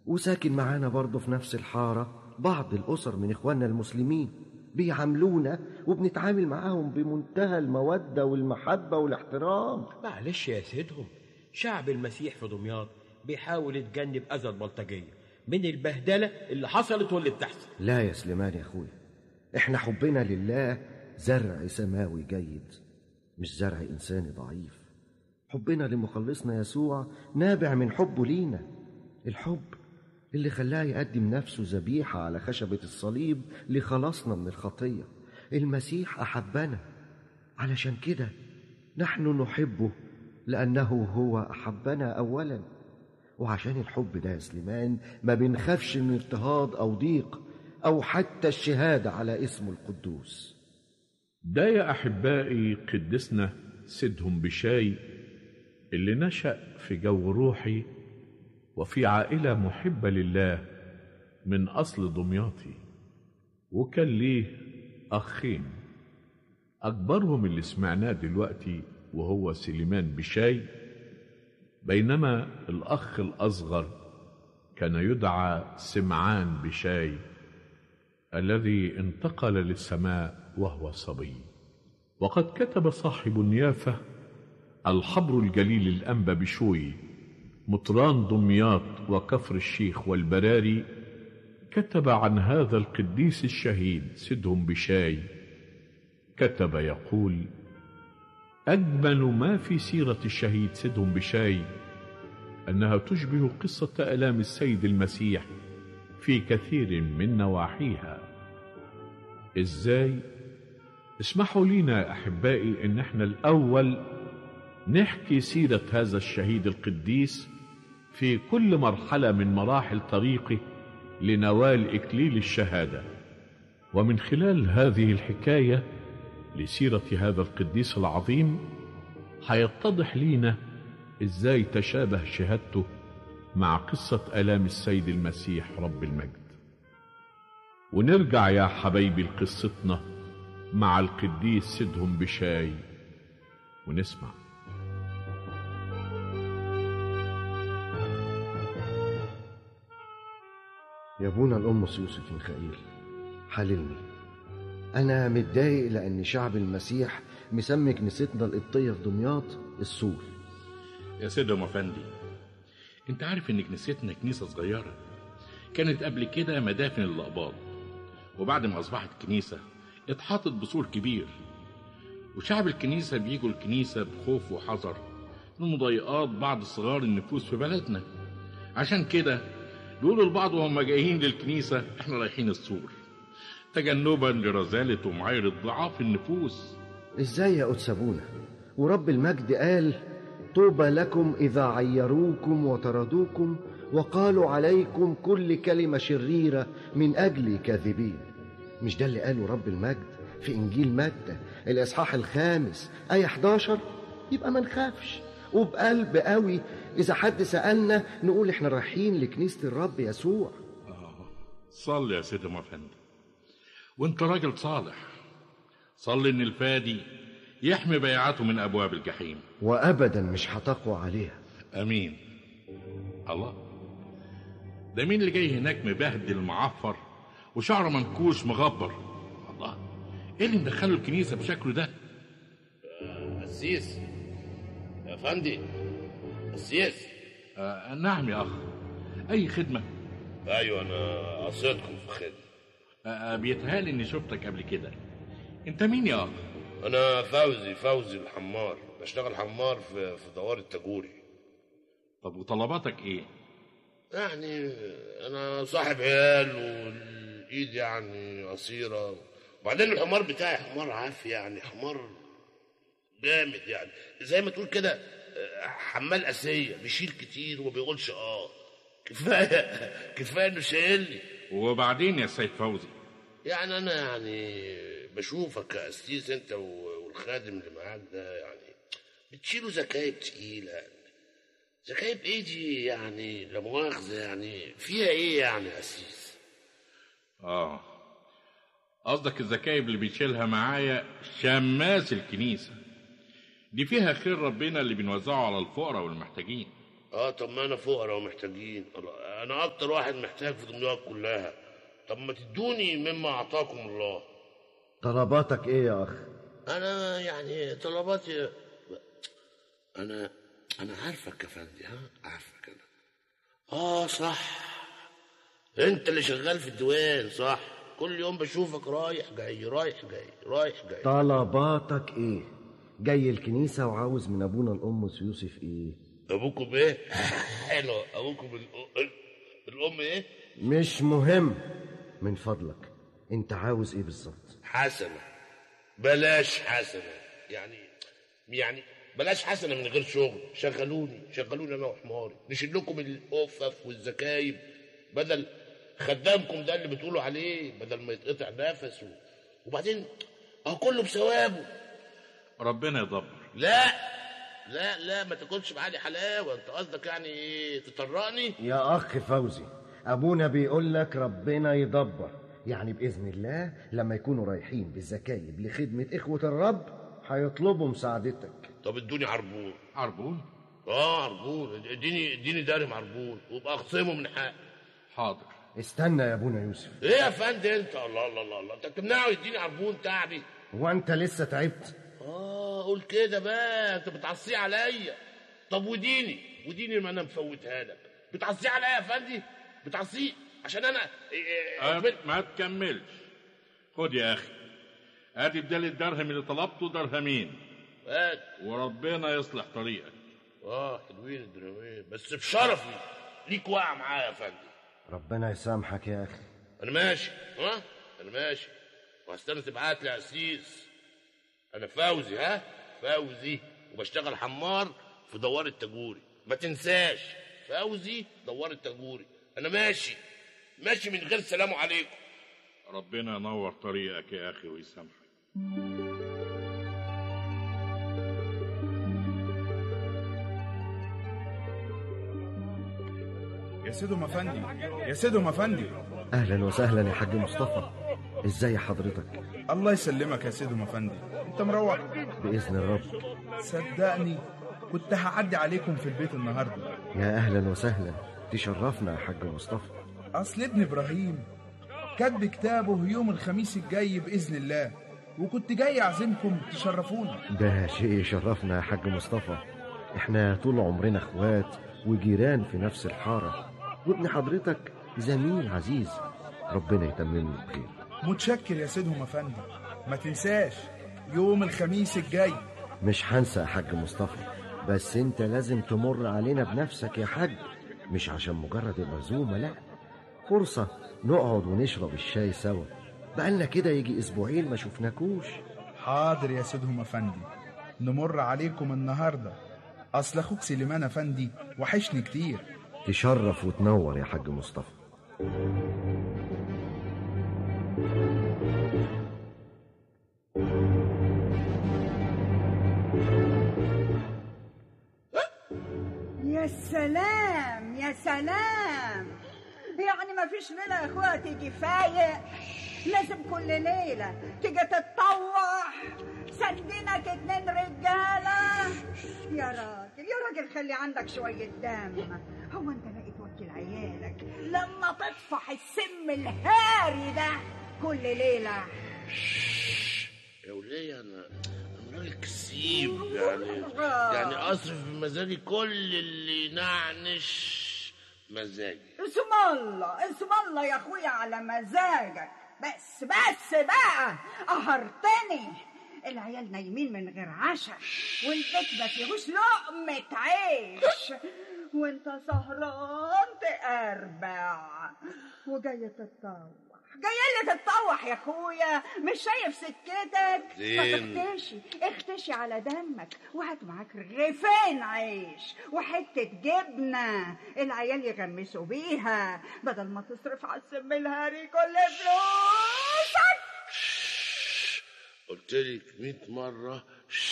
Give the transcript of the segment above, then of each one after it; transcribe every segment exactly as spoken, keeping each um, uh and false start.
وساكن معانا برضه في نفس الحارة بعض الأسر من إخواننا المسلمين بيعاملونا وبنتعامل معاهم بمنتهى المودة والمحبة والاحترام. معلش يا سيدهم، شعب المسيح في دمياط بيحاول يتجنب أذى البلطجية من البهدلة اللي حصلت واللي بتحصل. لا يا سليمان يا أخوي، إحنا حبنا لله زرع سماوي جيد مش زرع إنساني ضعيف. حبنا لمخلصنا يسوع نابع من حبه لينا، الحب اللي خلاه يقدم نفسه ذبيحة على خشبة الصليب لخلاصنا من الخطية. المسيح أحبنا، علشان كده نحن نحبه لأنه هو أحبنا أولا. وعشان الحب ده يا سليمان ما بنخافش من اضطهاد أو ضيق أو حتى الشهادة على اسمه القدوس. ده يا أحبائي قدسنا سيدهم بشاي اللي نشأ في جو روحي وفي عائلة محبة لله من أصل دمياطي، وكان ليه أخين أكبرهم اللي سمعناه دلوقتي وهو سليمان بشاي، بينما الأخ الأصغر كان يدعى سمعان بشاي الذي انتقل للسماء وهو صبي. وقد كتب صاحب النيافة الحبر الجليل الأنبا بشوي مطران دمياط وكفر الشيخ والبراري، كتب عن هذا القديس الشهيد سيدهم بشاي، كتب يقول: أجمل ما في سيرة الشهيد سيدهم بشاي أنها تشبه قصة آلام السيد المسيح في كثير من نواحيها. إزاي؟ اسمحوا لنا يا أحبائي إن احنا الأول نحكي سيرة هذا الشهيد القديس في كل مرحلة من مراحل طريقه لنوال إكليل الشهادة. ومن خلال هذه الحكاية لسيرة هذا القديس العظيم هيتضح لينا إزاي تشابه شهادته مع قصة آلام السيد المسيح رب المجد. ونرجع يا حبايبي لقصتنا مع القديس سيدهم بشاي ونسمع. يا ابونا الأمس يوسف ميخائيل، حللني، أنا متضايق لأن شعب المسيح مسمي كنيستنا القبطية في دمياط السور. يا سيدهم أفندي، انت عارف ان كنيستنا كنيسة صغيرة كانت قبل كده مدافن الأقباط، وبعد ما أصبحت كنيسة اتحطت بسور كبير، وشعب الكنيسة بيجوا الكنيسة بخوف وحذر من مضايقات بعض صغار النفوس في بلدنا. عشان كده بيقولوا البعض وهم جايين للكنيسة احنا رايحين السور، تجنبا لرذالة ومعايرة ضعاف النفوس. ازاي يا قدس ابونا؟ ورب المجد قال: طوبى لكم إذا عيروكم وطردوكم وقالوا عليكم كل كلمة شريرة من أجل كاذبين. مش ده اللي قاله رب المجد في إنجيل متى الإصحاح الخامس آية إحداشر؟ يبقى ما نخافش، وبقلب قوي إذا حد سألنا نقول إحنا رايحين لكنيسة الرب يسوع. آه، صلي يا سيدي أفندي، وانت راجل صالح، صلي إن الفادي يحمي بيعته من أبواب الجحيم، وأبدا مش هتقوى عليها. أمين. الله، ده مين اللي جاي هناك مبهدل معفر وشعره منكوش مغبر؟ الله، ايه اللي مدخله الكنيسة بشكله ده؟ قسيس يا فندي، قسيس. آه نعم يا أخ، أي خدمة؟ أيوة، أنا قصدكم في خدمة. آه بيتهيألي إني شفتك قبل كده. أنت مين يا أخ؟ أنا فوزي فوزي الحمار، بشتغل حمار في في دوار التجوري. طب وطلباتك إيه؟ يعني أنا صاحب عيال والإيد يعني قصيرة، وبعدين الحمار بتاعي حمار عافية، يعني حمار جامد، يعني زي ما تقول كده حمال أسية، بيشيل كتير وما بيقولش آه. كفاية كفاية إنه شايلني. وبعدين يا سيد فوزي؟ يعني أنا يعني بشوفك كأسيس أنت والخادم اللي معاك ده، يعني بتشيلوا زكايب تقيلة. زكايب إيه دي يعني؟ لا مؤاخذة، يعني فيها إيه يعني يا أسيس؟ آه، قصدك الزكايب اللي بيشيلها معايا شماس الكنيسة، دي فيها خير ربنا اللي بنوزعه على الفقراء والمحتاجين. اه طب ما انا فقراء ومحتاجين، انا اكتر واحد محتاج في دمياط كلها. طب ما تدوني مما اعطاكم الله. طلباتك ايه يا اخ؟ انا يعني طلباتي، انا انا عارفك يا فندي، ها عارفك انا. اه صح، انت اللي شغال في الديوان صح، كل يوم بشوفك رايح جاي رايح جاي رايح جاي. طلباتك ايه؟ جاي الكنيسة وعاوز من ابونا القمص يوسف ايه؟ ابوكم ايه؟ حلو، ابوكم الأ... الام ايه؟ مش مهم. من فضلك انت عاوز ايه بالظبط؟ حسنة، بلاش حسنة، يعني يعني بلاش حسنة من غير شغل. شغلوني شغلوني انا وحماري، نشيل لكم الأفف والزكايب بدل خدامكم ده اللي بتقولوا عليه، بدل ما يتقطع نفسه. وبعدين اهو كله بثوابه. ربنا يدبر. لا لا لا ما تاكلش معادي حلاوه، انت قصدك يعني ايه تطرقني؟ يا اخ فوزي، ابونا بيقول لك ربنا يدبر، يعني باذن الله لما يكونوا رايحين بالزكايب لخدمه اخوه الرب هيطلبوا مساعدتك. طب ادوني عربون. عربون؟ اه عربون، اديني اديني دارم عربون وابقى اخصمه من حقي. حاضر. استنى يا ابونا يوسف. ايه يا فندم انت؟ الله الله الله الله، انت بتمنعه يديني عربون تعبي؟ هو انت لسه تعبت؟ اه قول كده بقى، انت بتعصيه عليا. طب وديني وديني ما انا مفوتها لك، بتعصيه عليا يا فندي؟ بتعصيه عشان انا أه ما تكملش. خد يا اخي، ادي بدال الدرهم اللي طلبته درهمين. هات وربنا يصلح طريقك. اه حلوين الدرهمين، بس بشرفي ليك واقع معايا يا فندي. ربنا يسامحك يا اخي. انا ماشي، ها انا ماشي، وهستنى تبعت لي عسيس. انا فوزي، ها فوزي، وبشتغل حمار في دوار التجوري، ما تنساش فوزي دوار التجوري. انا ماشي ماشي من غير سلام عليكم. ربنا ينور طريقك يا اخي ويسامحك. يا سيدهم افندي، يا سيدهم افندي. اهلا وسهلا يا حاج مصطفى، ازاي حضرتك؟ الله يسلمك يا سيدهم افندي، انت مروح؟ باذن الرب. صدقني كنت هعدي عليكم في البيت النهارده. يا اهلا وسهلا، تشرفنا يا حاج مصطفى. اصل ابن ابراهيم كاتب كتابه يوم الخميس الجاي باذن الله، وكنت جاي اعزمكم تشرفونا. ده شيء يشرفنا يا حاج مصطفى، احنا طول عمرنا اخوات وجيران في نفس الحاره، وابن حضرتك زميل عزيز، ربنا يتمم له بخير. متشكر يا سيدهم افندي، ما تنساش يوم الخميس الجاي. مش هنسى يا حاج مصطفى، بس انت لازم تمر علينا بنفسك يا حاج، مش عشان مجرد العزومه، لا، فرصه نقعد ونشرب الشاي سوا، بقالنا كده يجي اسبوعين ما شفناكوش. حاضر يا سيدهم افندي، نمر عليكم النهارده، اصل اخوك سليمان افندي وحشني كتير. تشرف وتنور يا حاج مصطفى. يا سلام يا سلام، يعني ما فيش ليلة يا اخويا تيجي فايق، لازم كل ليلة تيجي تتطوح سندينك اتنين رجالة. يا راجل يا راجل خلي عندك شوية دم، هو انت لاقي توكل عيالك لما تطفح السم الهاري ده كل ليلة؟ يا وليه انا انا راجل كسيب، يعني يعني اصرف بمزاجي كل اللي ينعنش مزاجي. اسم الله اسم الله يا اخويا على مزاجك، بس بس بقى قهرتني. العيال نايمين من غير عشاء، والبيت ما فيهوش لقمة عيش، وانت سهران تقربع وجاي تتطوح، جاي لي تتطوح يا اخويا، مش شايف سكتك؟ ما تختشي اختشي على دمك، وهات معاك رغيفين عيش وحته جبنه العيال يغمسوا بيها، بدل ما تصرف على السم الهاري كل فلوسك. قلت لك مئة مره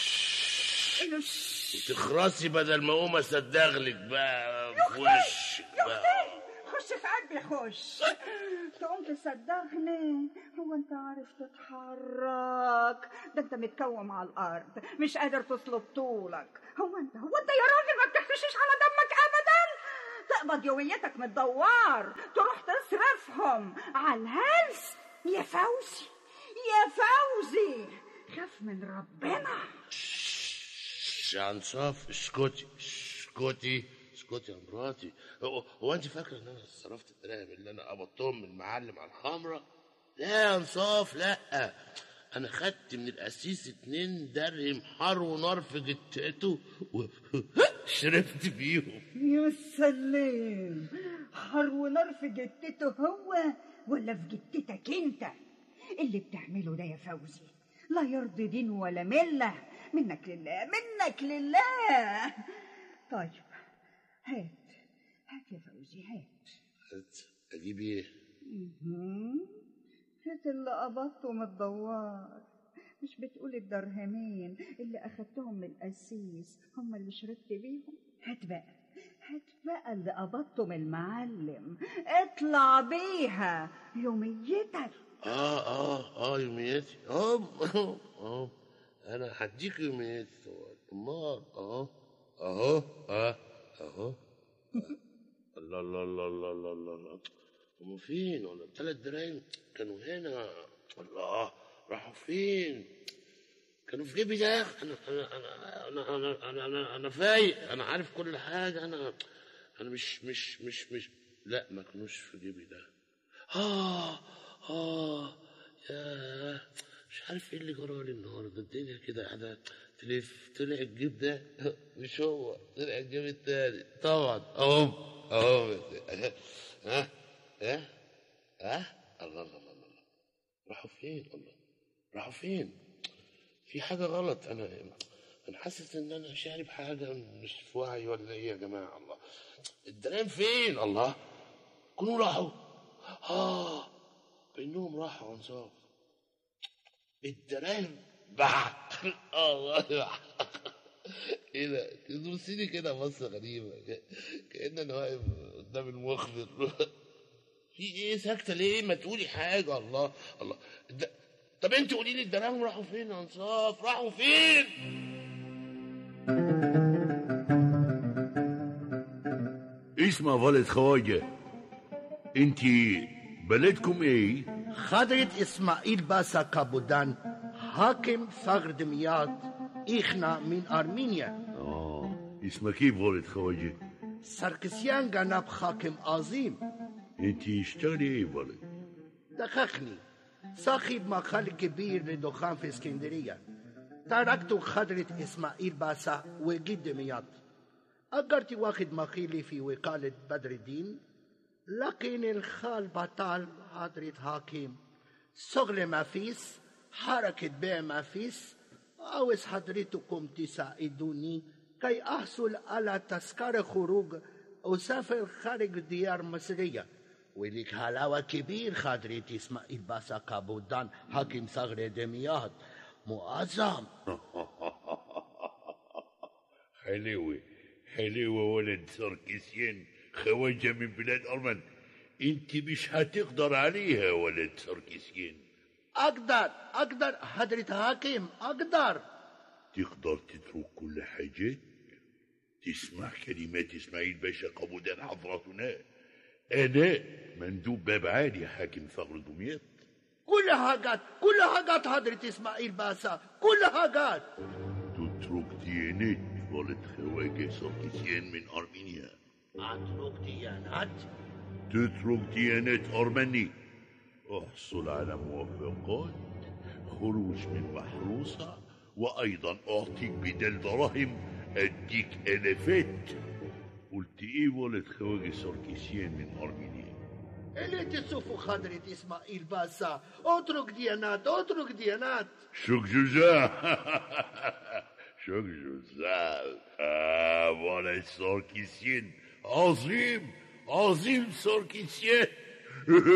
وتخرسي بدل ما اقوم اصدغلك بقى في وشك بقى. خش في قلبي خش، تقوم تصدقني؟ هو انت عارف تتحرك؟ ده انت متكوم على الارض مش قادر تصلب طولك. هو انت هو انت يا راجل ما بتحتشيش على دمك ابدا؟ تقبض يوميتك من الدوار تروح تصرفهم على الهلس. يا فوزي يا فوزي خاف من ربنا. يا انصاف اسكتي اسكتي اسكتي يا مراتي. هو, هو انت فاكره ان انا صرفت الدراهم اللي انا قبضتهم من المعلم على الخمره؟ لا يا انصاف لا، انا خدت من القسيس اتنين درهم حر ونار في جتته وشربت بيهم. يا سلام، حر ونار في جتته هو ولا في جتتك انت؟ اللي بتعمله ده يا فوزي لا يرضي دين ولا مله. منك لله منك لله. طيب هات هات يا فوزي هات. هات اجيب ايه؟ هات اللي قبضته من الدوار. مش بتقول الدرهمين اللي اخدتهم من القسيس هم اللي شربت بيهم؟ هات بقى هات بقى اللي قبضته من المعلم، اطلع بيها يوميتك. اه اه اه يوميتي. اه اه انا هديك يوميتي. امال اه اهو اه اهو. الله الله الله الله الله الله. هم فين؟ ولا الثلاث دراهم كانوا هنا؟ الله راحوا فين؟ كانوا في جيبي ده. انا انا انا انا انا انا انا, أنا فايق، انا عارف كل حاجه. انا انا مش مش مش مش لا ما كانوش في جيبي ده. اه اه يا مش عارف ايه اللي جرالي النهارده. الدنيا كده قاعده تلف. طلع الجيب ده مش هو، طلع الجيب التاني طبعا. اهو اهو. ها ها ها الله الله الله الله. راحوا فين؟ الله راحوا فين؟ في حاجه غلط. انا انا حاسس ان انا شارب حاجه مش في وعي ولا ايه يا جماعه؟ الله الدراهم فين؟ الله كلهم راحوا. اه بانهم راحوا انصاف. الدراهم بعد الله. ايه ده؟ تبصيني كده بصه غريبه كأن انا واقف قدام المخبر. في ايه ساكته ليه؟ ما تقولي حاجه. الله الله الد... طب انت قولي لي الدراهم راحوا فين يا انصاف؟ راحوا فين؟ اسمع ولد خواجه، انت بلدكم ايه؟ حضرة إسماعيل باشا كابودان حاكم ثغر دمياط. إحنا من أرمينيا. اه اسمك كيف ولد خواجه؟ سركسيان جناب حاكم عظيم. انت اشتغلي ايه ولد؟ دققني صاحب محل كبير لدخان في اسكندرية. تركت حضرة إسماعيل باشا وجيت دمياط. أجرت واحد مخيلي في وكالة بدر الدين، لكن الخال بطال حضرة حاكم. شغل ما فيس، حركة بيع ما فيس. عاوز حضرتكم تساعدوني كي أحصل على تذكرة خروج أسافر خارج ديار مصرية. ولك حلاوة كبير حضرة إسماعيل باشا كابودان حاكم ثغر دمياط معظم. حلوة حلوة ولد سركسيان خواجة من بلاد أرمن. انت مش هتقدر عليها ولد سركسيان. أقدر أقدر حضرة حاكم أقدر. تقدر تترك كل حاجة؟ تسمع كلمات إسماعيل باشا كابودان حضرتنا. أنا مندوب باب عالي حاكم ثغر دمياط. كل حاجات كل حاجات حضرة إسماعيل باشا كل حاجات. تترك ديانات ولد خواجة سركسيان من أرمينيا. أترك ديانات؟ تترك ديانات أرمني. احصل على موافقات خروج من محروسة، وأيضا أعطيك بدل دراهم أديك ألفات. قلت إيه ولد خواجة سركسيان من أرمينيا؟ اللي تشوفوا حضرة إسماعيل باشا. اترك ديانات اترك ديانات. شوك جوزا شوك جوزا. آه ولد سركسيان عظيم عظيم سركسيان.